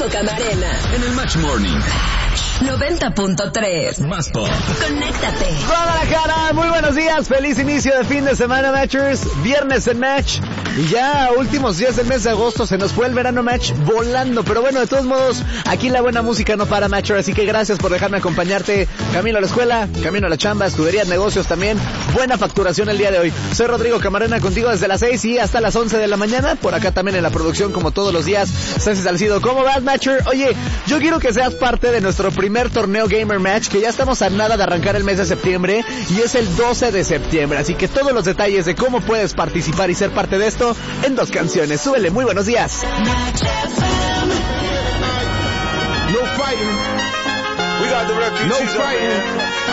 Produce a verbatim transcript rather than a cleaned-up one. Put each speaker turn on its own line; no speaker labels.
Camarena.
En el Match Morning.
noventa punto tres.
Más pop.
Conéctate.
Guadalajara, muy buenos días. Feliz inicio de fin de semana, Matchers. Viernes en Match. Y ya últimos días del mes de agosto se nos fue el verano Match volando. Pero bueno, de todos modos, aquí la buena música no para, Matcher. Así que gracias por dejarme acompañarte. Camino a la escuela, camino a la chamba, escudería, negocios también. Buena facturación el día de hoy. Soy Rodrigo Camarena contigo desde las seis y hasta las once de la mañana. Por acá también en la producción, como todos los días, Ceci Salcido. ¿Cómo vas, Matcher? Oye, yo quiero que seas parte de nuestro primer torneo Gamer Match, que ya estamos a nada de arrancar el mes de septiembre y es el doce de septiembre. Así que todos los detalles de cómo puedes participar y ser parte de esto en dos canciones. Súbele, muy buenos días.
No fighting. We got the refugees. No fighting.